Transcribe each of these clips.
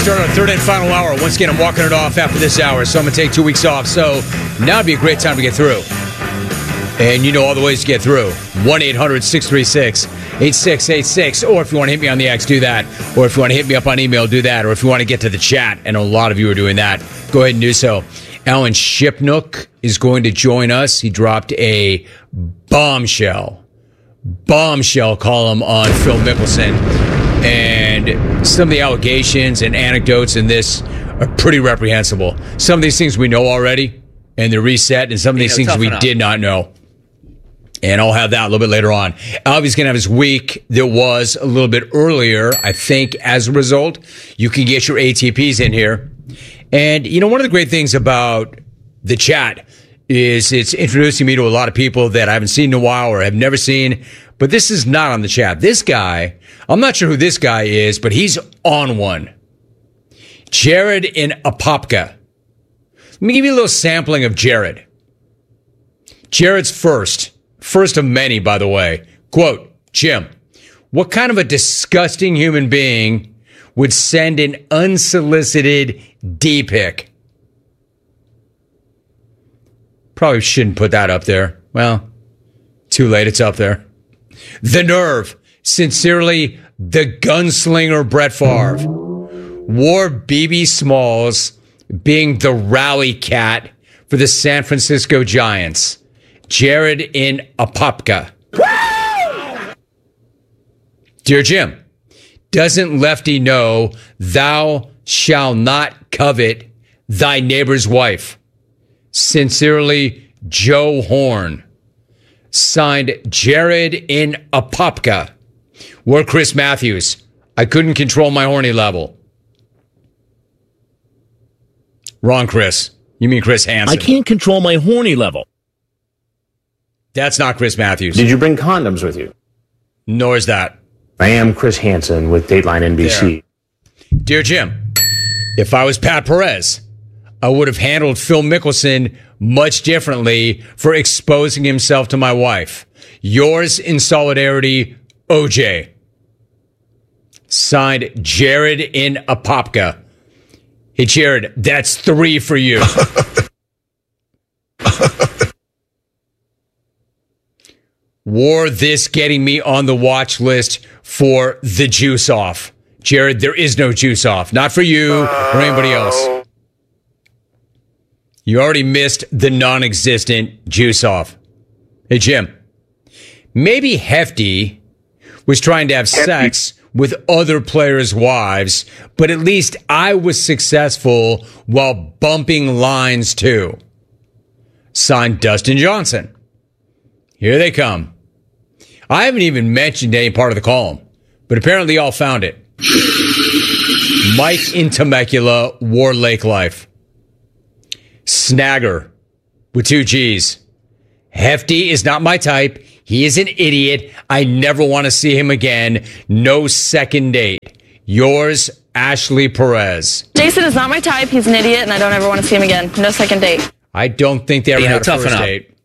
start our third and final hour. Once again, I'm walking it off after this hour, so I'm going to take 2 weeks off. So now would be a great time to get through. And you know all the ways to get through. 1-800-636-8686. Or if you want to hit me on the X, do that. Or if you want to hit me up on email, do that. Or if you want to get to the chat, and a lot of you are doing that, go ahead and do so. Alan Shipnook is going to join us. He dropped a bombshell column on Phil Mickelson. And some of the allegations and anecdotes in this are pretty reprehensible. Some of these things we know already, and they're reset, and some of these things we did not know. And I'll have that a little bit later on. Alvy's going to have his week that was a little bit earlier. I think as a result, you can get your ATPs in here. And, you know, one of the great things about the chat is it's introducing me to a lot of people that I haven't seen in a while or have never seen. But this is not on the chat. This guy, I'm not sure who this guy is, but he's on one. Jared in Apopka. Let me give you a little sampling of Jared. Jared's first of many, by the way. Quote, Jim, what kind of a disgusting human being would send an unsolicited D-pic? Probably shouldn't put that up there. Well, too late, it's up there. The nerve. Sincerely, the gunslinger Brett Favre. Wore BB Smalls being the rally cat for the San Francisco Giants. Jared in Apopka. Dear Jim, doesn't Lefty know thou shalt not covet thy neighbor's wife? Sincerely, Joe Horn. Signed, Jared in Apopka. Wore Chris Matthews. I couldn't control my horny level. Wrong, Chris. You mean Chris Hansen. I can't control my horny level. That's not Chris Matthews. Did you bring condoms with you? Nor is that. I am Chris Hansen with Dateline NBC. There. Dear Jim, if I was Pat Perez, I would have handled Phil Mickelson much differently for exposing himself to my wife. Yours in solidarity, OJ. Signed, Jared in Apopka. Hey, Jared, that's 3 for you. Wore this getting me on the watch list for the juice off. Jared, there is no juice off. Not for you or anybody else. You already missed the non-existent juice off. Hey, Jim. Maybe Hefty was trying to have sex with other players' wives, but at least I was successful while bumping lines too. Signed, Dustin Johnson. Here they come. I haven't even mentioned any part of the column, but apparently y'all found it. Mike in Temecula, War Lake Life. Snagger with 2 G's. Hefty is not my type. He is an idiot. I never want to see him again. No second date. Yours, Ashley Perez. Jason is not my type. He's an idiot, and I don't ever want to see him again. No second date. I don't think they ever had a first date.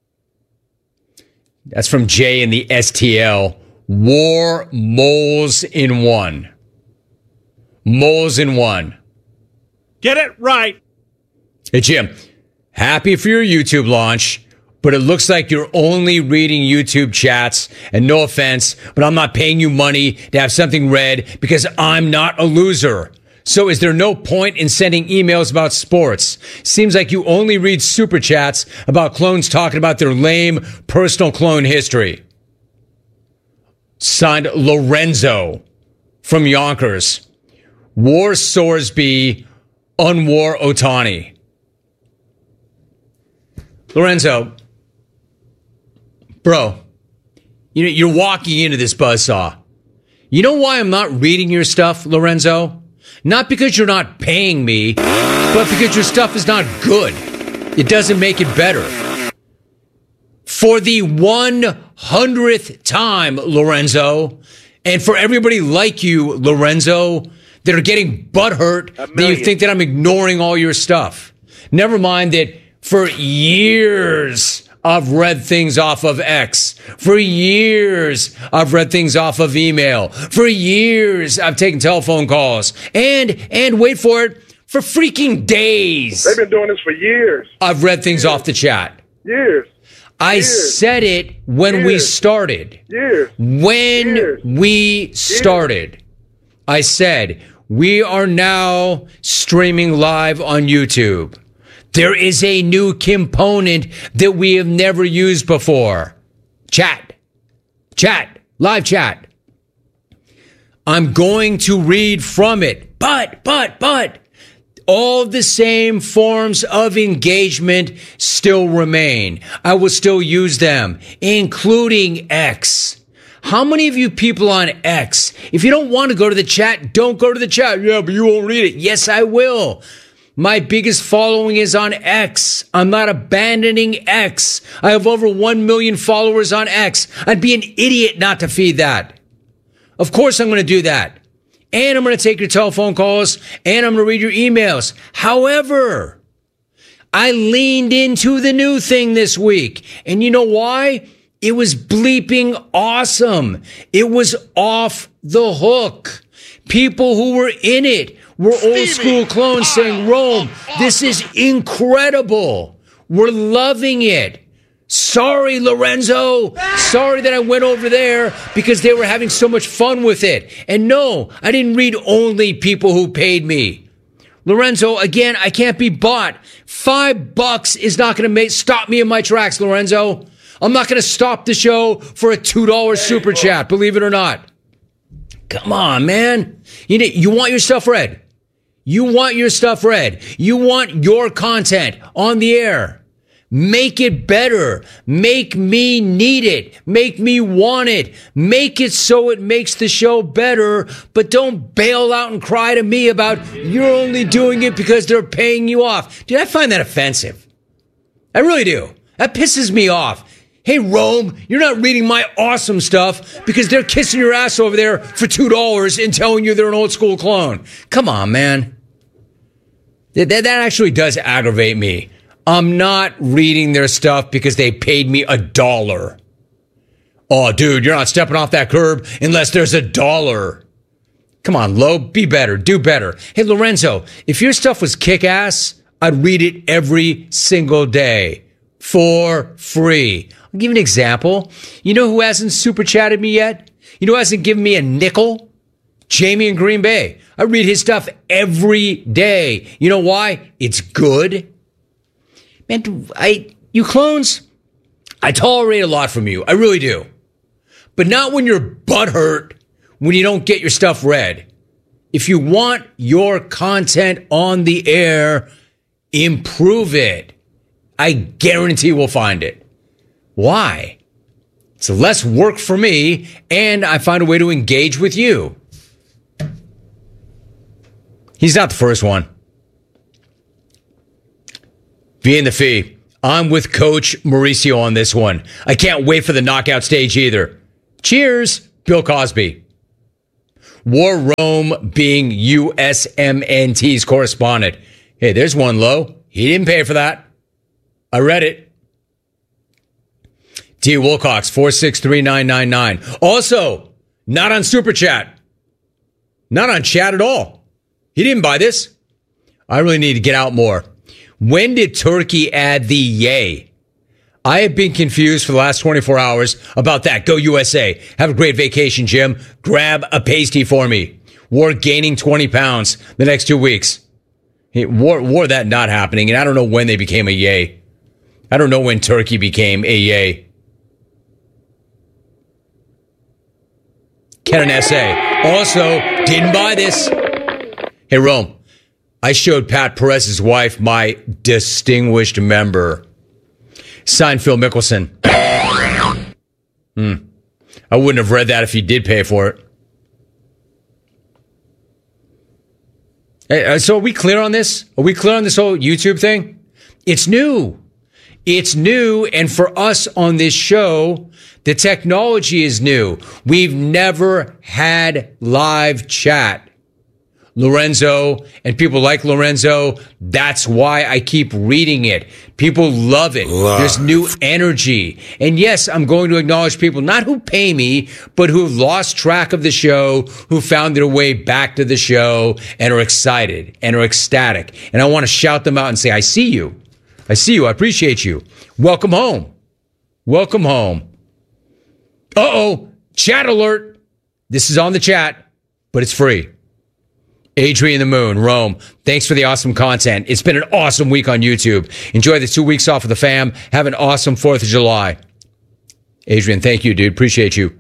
That's from Jay in the STL. War moles in one. Moles in one. Get it right. Hey, Jim, happy for your YouTube launch, but it looks like you're only reading YouTube chats, and no offense, but I'm not paying you money to have something read because I'm not a loser. So is there no point in sending emails about sports? Seems like you only read super chats about clones talking about their lame personal clone history. Signed, Lorenzo from Yonkers. War Sorsby, unwar Otani. Lorenzo, bro, you know, you're walking into this buzzsaw. You know why I'm not reading your stuff, Lorenzo? Not because you're not paying me, but because your stuff is not good. It doesn't make it better. For the 100th time, Lorenzo, and for everybody like you, Lorenzo, that are getting butthurt that you think that I'm ignoring all your stuff. Never mind that for years I've read things off of X. For years, I've read things off of email. For years, I've taken telephone calls. And wait for it, for freaking days. They've been doing this for years. I've read things off the chat. Years. I said it when we started. When we started, I said, we are now streaming live on YouTube. There is a new component that we have never used before. Chat, live chat. I'm going to read from it, but all the same forms of engagement still remain. I will still use them, including X. How many of you people on X, if you don't want to go to the chat, don't go to the chat. Yeah, but you won't read it. Yes, I will. My biggest following is on X. I'm not abandoning X. I have over 1 million followers on X. I'd be an idiot not to feed that. Of course I'm going to do that. And I'm going to take your telephone calls, and I'm going to read your emails. However, I leaned into the new thing this week. And you know why? It was bleeping awesome. It was off the hook. People who were in it were old school clones saying, Rome, this is incredible. We're loving it. Sorry, Lorenzo. Sorry that I went over there because they were having so much fun with it. And no, I didn't read only people who paid me. Lorenzo, again, I can't be bought. $5 is not going to stop me in my tracks, Lorenzo. I'm not going to stop the show for a $2 super chat, believe it or not. Come on, man. You want your stuff read. You want your stuff read. You want your content on the air. Make it better. Make me need it. Make me want it. Make it so it makes the show better, but don't bail out and cry to me about you're only doing it because they're paying you off. Dude, I find that offensive. I really do. That pisses me off. Hey, Rome, you're not reading my awesome stuff because they're kissing your ass over there for $2 and telling you they're an old school clone. Come on, man. That actually does aggravate me. I'm not reading their stuff because they paid me $1. Oh, dude, you're not stepping off that curb unless there's $1. Come on, Lo, be better, do better. Hey, Lorenzo, if your stuff was kick-ass, I'd read it every single day for free. I'll give you an example. You know who hasn't super chatted me yet? You know who hasn't given me a nickel? Jamie in Green Bay. I read his stuff every day. You know why? It's good. Man, you clones, I tolerate a lot from you. I really do. But not when you're butthurt when you don't get your stuff read. If you want your content on the air, improve it. I guarantee we'll find it. Why? It's less work for me, and I find a way to engage with you. He's not the first one. V in the fee. I'm with Coach Mauricio on this one. I can't wait for the knockout stage either. Cheers, Bill Cosby. War Rome being USMNT's correspondent. Hey, there's one, Lo. He didn't pay for that. I read it. T. Wilcox, 463999. Also, not on Super Chat. Not on chat at all. He didn't buy this. I really need to get out more. When did Turkey add the yay? I have been confused for the last 24 hours about that. Go USA. Have a great vacation, Jim. Grab a pasty for me. War gaining 20 pounds the next 2 weeks. War that not happening, and I don't know when they became a yay. I don't know when Turkey became a yay. Ken S.A. Also, didn't buy this. Hey, Rome. I showed Pat Perez's wife my distinguished member. Signed Phil Mickelson. I wouldn't have read that if he did pay for it. Hey, so are we clear on this? Are we clear on this whole YouTube thing? It's new. It's new, and for us on this show, the technology is new. We've never had live chat Lorenzo and people like Lorenzo. That's why I keep reading it. People love it. There's new energy. And yes, I'm going to acknowledge people, not who pay me, but who lost track of the show, who found their way back to the show and are excited and are ecstatic. And I want to shout them out and say, I see you. I see you. I appreciate you. Welcome home. Welcome home. Uh-oh. Chat alert. This is on the chat, but it's free. Adrian the Moon, Rome. Thanks for the awesome content. It's been an awesome week on YouTube. Enjoy the 2 weeks off of the fam. Have an awesome 4th of July. Adrian, thank you, dude. Appreciate you.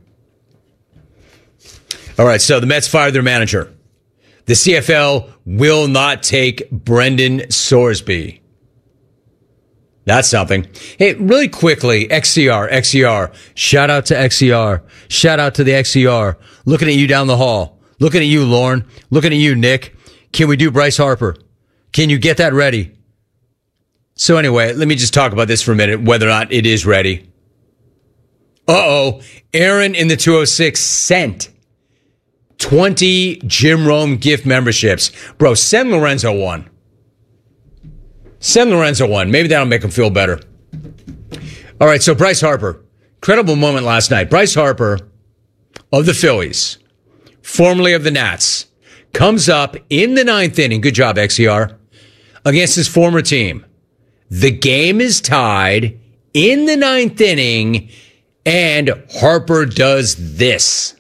All right, so the Mets fired their manager. The CFL will not take Brendan Sorsby. That's something. Hey, really quickly, XCR. Shout out to XCR. Shout out to the XCR. Looking at you down the hall. Looking at you, Lauren. Looking at you, Nick. Can we do Bryce Harper? Can you get that ready? So anyway, let me just talk about this for a minute, whether or not it is ready. Uh-oh. Aaron in the 206 sent 20 Jim Rome gift memberships. Bro, send Lorenzo one. Send Lorenzo one. Maybe that'll make him feel better. All right, so Bryce Harper. Incredible moment last night. Bryce Harper of the Phillies, formerly of the Nats, comes up in the 9th inning. Good job, XCR. Against his former team. The game is tied in the 9th inning, and Harper does this.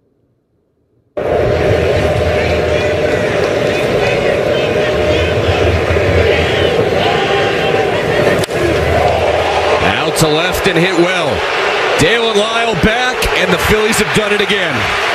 Out to left and hit well. Dale and Lyle back, and the Phillies have done it again.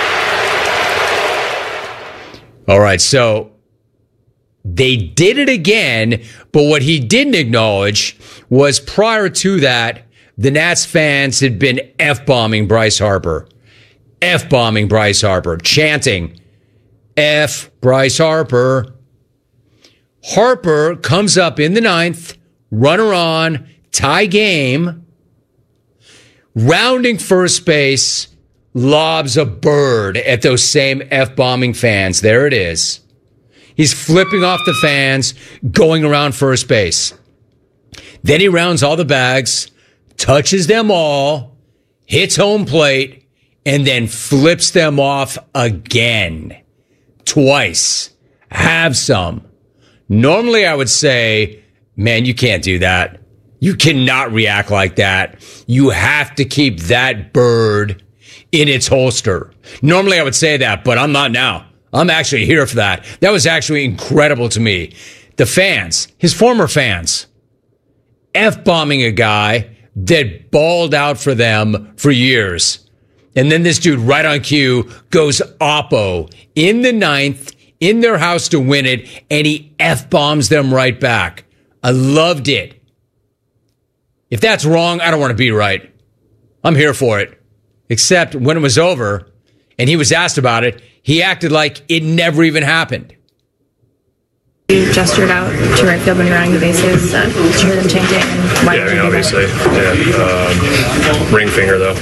All right, so they did it again, but what he didn't acknowledge was prior to that, the Nats fans had been F-bombing Bryce Harper. F-bombing Bryce Harper, chanting, F Bryce Harper. Harper comes up in the 9th, runner on, tie game, rounding first base, lobs a bird at those same F-bombing fans. There it is. He's flipping off the fans, going around first base. Then he rounds all the bags, touches them all, hits home plate, and then flips them off again. Twice. Have some. Normally I would say, man, you can't do that. You cannot react like that. You have to keep that bird in its holster. Normally I would say that, but I'm not now. I'm actually here for that. That was actually incredible to me. The fans, his former fans, F-bombing a guy that balled out for them for years. And then this dude right on cue goes oppo in the 9th in their house to win it, and he F-bombs them right back. I loved it. If that's wrong, I don't want to be right. I'm here for it. Except when it was over and he was asked about it, he acted like it never even happened. You gestured out to right field when you're running the bases. Did you hear them chanting? And why Yeah, I mean, obviously. Yeah. Ring finger, though.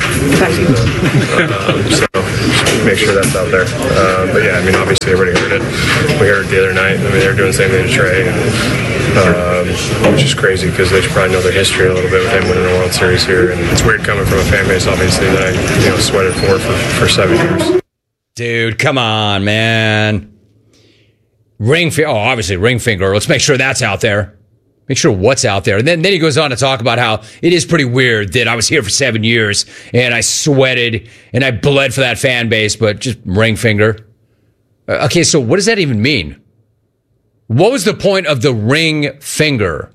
So make sure that's out there. But yeah, I mean, obviously everybody heard it. We heard it the other night. I mean, they were doing the same thing to Trey. Which is crazy because they should probably know their history a little bit with him winning a World Series here. And it's weird coming from a fan base, obviously, that I sweated for 7 years. Dude, come on, man. Ring finger. Oh, obviously ring finger. Let's make sure that's out there. Make sure what's out there. And then he goes on to talk about how it is pretty weird that I was here for 7 years and I sweated and I bled for that fan base, but just ring finger. Okay, so what does that even mean? What was the point of the ring finger?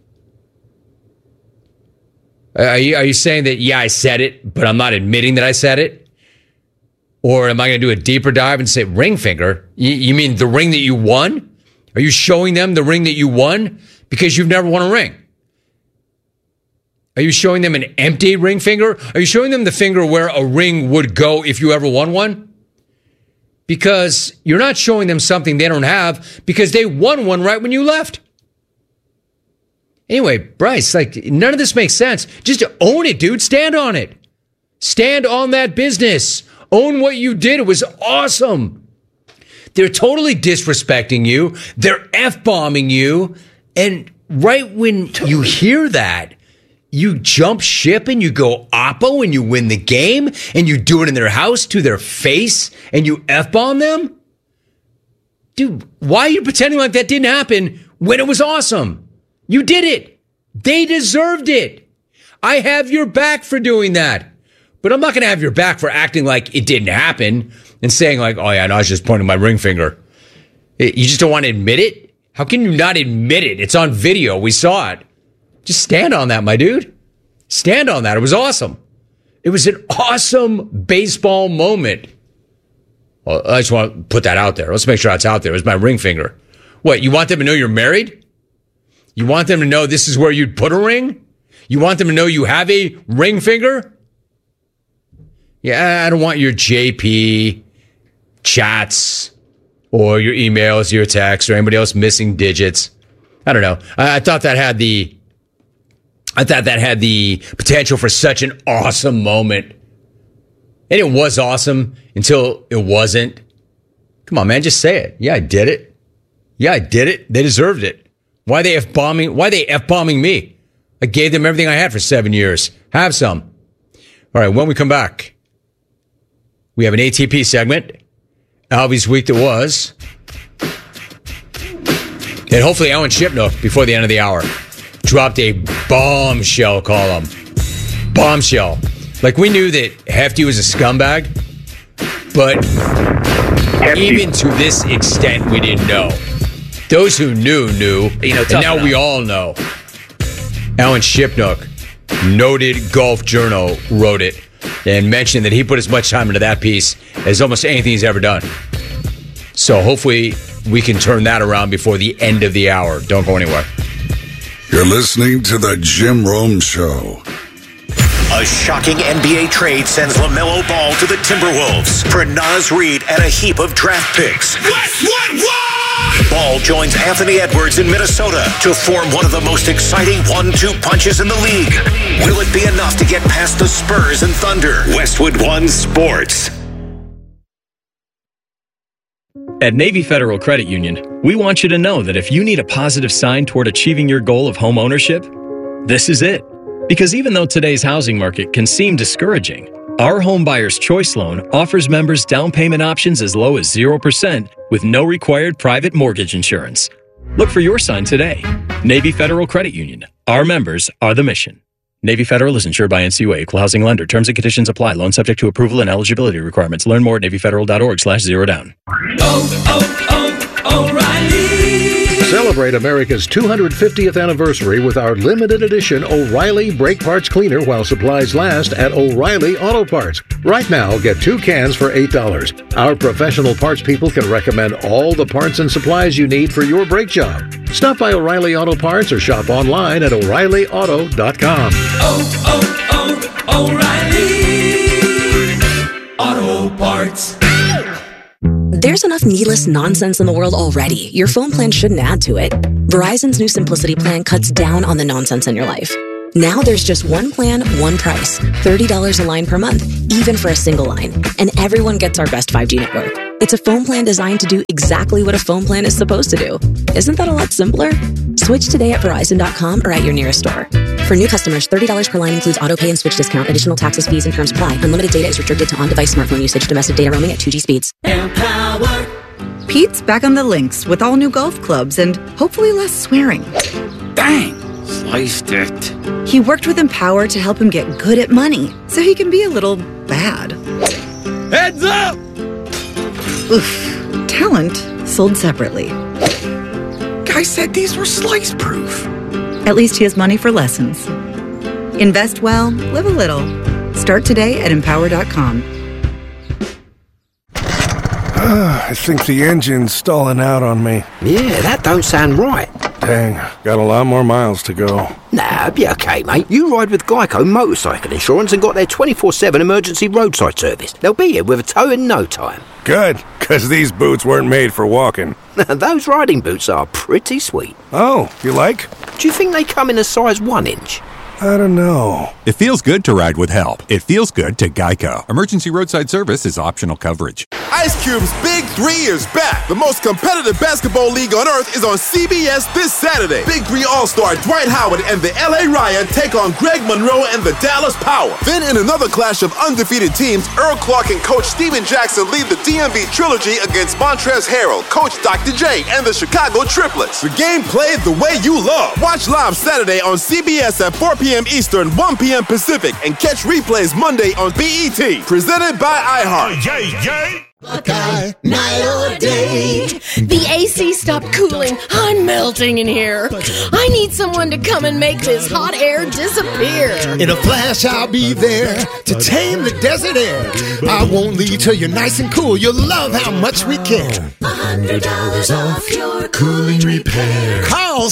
Are you saying that, yeah, I said it, but I'm not admitting that I said it? Or am I going to do a deeper dive and say ring finger? You mean the ring that you won? Are you showing them the ring that you won? Because you've never won a ring. Are you showing them an empty ring finger? Are you showing them the finger where a ring would go if you ever won one? Because you're not showing them something they don't have because they won one right when you left. Anyway, Bryce, none of this makes sense. Just own it, dude. Stand on it. Stand on that business. Own what you did. It was awesome. They're totally disrespecting you. They're F-bombing you. And right when you hear that, you jump ship and you go oppo and you win the game and you do it in their house to their face and you F-bomb them? Dude, why are you pretending like that didn't happen when it was awesome? You did it. They deserved it. I have your back for doing that. But I'm not going to have your back for acting like it didn't happen and saying like, oh yeah, no, I was just pointing my ring finger. You just don't want to admit it? How can you not admit it? It's on video. We saw it. Just stand on that, my dude. Stand on that. It was awesome. It was an awesome baseball moment. Well, I just want to put that out there. Let's make sure that's out there. It was my ring finger. What, you want them to know you're married? You want them to know this is where you'd put a ring? You want them to know you have a ring finger? Yeah, I don't want your JP chats or your emails, your texts, or anybody else missing digits. I don't know. I thought that had the potential for such an awesome moment. And it was awesome until it wasn't. Come on, man, just say it. Yeah, I did it. Yeah, I did it. They deserved it. Why they F-bombing me? I gave them everything I had for 7 years. Have some. All right, when we come back, we have an ATP segment. Albie's week that was. And hopefully Alan Shipnook, before the end of the hour, dropped a bombshell column. Bombshell. Like, we knew that Hefty was a scumbag, but even to this extent, we didn't know. Those who knew. And now we all know. Alan Shipnook, noted golf journal, wrote it and mentioned that he put as much time into that piece as almost anything he's ever done. So hopefully we can turn that around before the end of the hour. Don't go anywhere. You're listening to The Jim Rome Show. A shocking NBA trade sends LaMelo Ball to the Timberwolves for Naz Reid and a heap of draft picks. What? Ball joins Anthony Edwards in Minnesota to form one of the most exciting 1-2 punches in the league. Will it be enough to get past the Spurs and Thunder? Westwood One Sports. At Navy Federal Credit Union, we want you to know that if you need a positive sign toward achieving your goal of home ownership, this is it. Because even though today's housing market can seem discouraging, our Home Buyer's Choice Loan offers members down payment options as low as 0% with no required private mortgage insurance. Look for your sign today. Navy Federal Credit Union. Our members are the mission. Navy Federal is insured by NCUA, equal housing lender. Terms and conditions apply. Loan subject to approval and eligibility requirements. Learn more at NavyFederal.org/zerodown. O'Reilly. Celebrate America's 250th anniversary with our limited edition O'Reilly Brake Parts Cleaner while supplies last at O'Reilly Auto Parts. Right now, get 2 cans for $8. Our professional parts people can recommend all the parts and supplies you need for your brake job. Stop by O'Reilly Auto Parts or shop online at O'ReillyAuto.com. O'Reilly Auto Parts. There's enough needless nonsense in the world already. Your phone plan shouldn't add to it. Verizon's new Simplicity plan cuts down on the nonsense in your life. Now there's just one plan, one price. $30 a line per month, even for a single line. And everyone gets our best 5G network. It's a phone plan designed to do exactly what a phone plan is supposed to do. Isn't that a lot simpler? Switch today at Verizon.com or at your nearest store. For new customers, $30 per line includes auto pay and switch discount. Additional taxes, fees, and terms apply. Unlimited data is restricted to on-device smartphone usage. Domestic data roaming at 2G speeds. Empower. Pete's back on the links with all new golf clubs and hopefully less swearing. Dang, sliced it. He worked with Empower to help him get good at money, so he can be a little bad. Heads up! Oof. Talent sold separately. Guy said these were slice-proof. At least he has money for lessons. Invest well, live a little. Start today at Empower.com. I think the engine's stalling out on me. Yeah, that don't sound right. Dang, got a lot more miles to go. Nah, be okay, mate. You ride with Geico Motorcycle Insurance and got their 24/7 emergency roadside service. They'll be here with a tow in no time. Good, because these boots weren't made for walking. Those riding boots are pretty sweet. Oh, you like? Do you think they come in a size 1 inch? I don't know. It feels good to ride with help. It feels good to Geico. Emergency roadside service is optional coverage. Ice Cube's Big 3 is back. The most competitive basketball league on earth is on CBS this Saturday. Big 3 All-Star Dwight Howard and the LA Riot take on Greg Monroe and the Dallas Power. Then in another clash of undefeated teams, Earl Clark and Coach Steven Jackson lead the DMV Trilogy against Montrezl Harrell, Coach Dr. J, and the Chicago Triplets. The game played the way you love. Watch live Saturday on CBS at 4 p.m. Eastern, 1 p.m. Pacific, and catch replays Monday on BET. Presented by iHeart. Buckeye, night or day. The AC stopped cooling. I'm melting in here. I need someone to come and make this hot air disappear. In a flash, I'll be there to tame the desert air. I won't leave till you're nice and cool. You'll love how much we care. $100 off your cooling repair. Call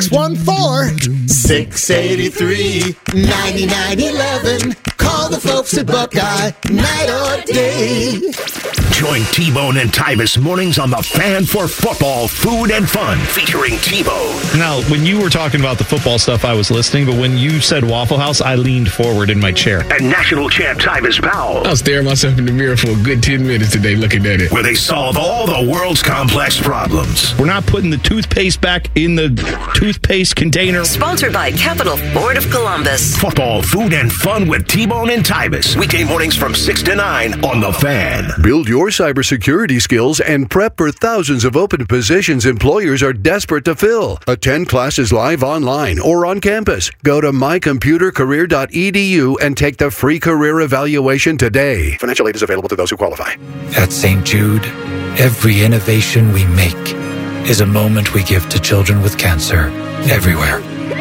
614-683-9911. Call the folks at Buckeye, night or day. Join T-Bone and Tyvis mornings on The Fan for football, food, and fun, featuring T-Bone. Now, when you were talking about the football stuff, I was listening, but when you said Waffle House, I leaned forward in my chair. And national champ Tyvis Powell. I was staring myself in the mirror for a good 10 minutes today looking at it. Where they solve all the world's complex problems. We're not putting the toothpaste back in the toothpaste container. Sponsored by Capital Ford of Columbus. Football, food, and fun with T-Bone and Tyvis. Weekday mornings from 6 to 9 on The Fan. Build your cybersecurity skills and prep for thousands of open positions employers are desperate to fill. Attend classes live online or on campus. Go to mycomputercareer.edu and take the free career evaluation today. Financial aid is available to those who qualify. At St. Jude, every innovation we make is a moment we give to children with cancer everywhere.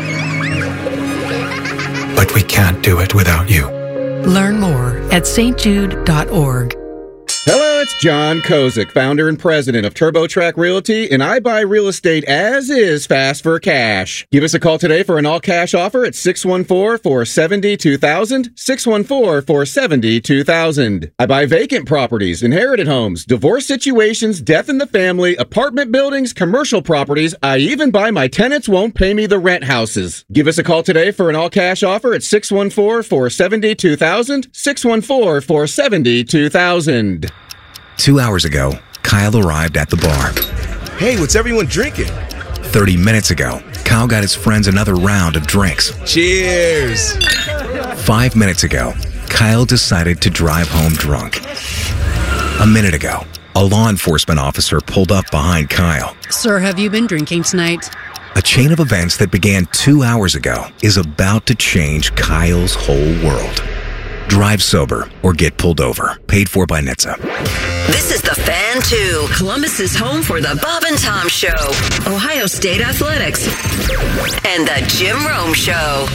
But we can't do it without you. Learn more at stjude.org. Hello, it's John Kozik, founder and president of TurboTrack Realty, and I buy real estate as is, fast for cash. Give us a call today for an all-cash offer at 614-470-2000, 614-470-2000. I buy vacant properties, inherited homes, divorce situations, death in the family, apartment buildings, commercial properties. I even buy my tenants won't pay me the rent houses. Give us a call today for an all-cash offer at 614-470-2000, 614-470-2000. 2 hours ago, Kyle arrived at the bar. Hey, what's everyone drinking? 30 minutes ago, Kyle got his friends another round of drinks. Cheers! 5 minutes ago, Kyle decided to drive home drunk. A minute ago, a law enforcement officer pulled up behind Kyle. Sir, have you been drinking tonight? A chain of events that began 2 hours ago is about to change Kyle's whole world. Drive sober or get pulled over. Paid for by NHTSA. This is The Fan 2, Columbus's home for the Bob and Tom Show, Ohio State Athletics, and the Jim Rome Show.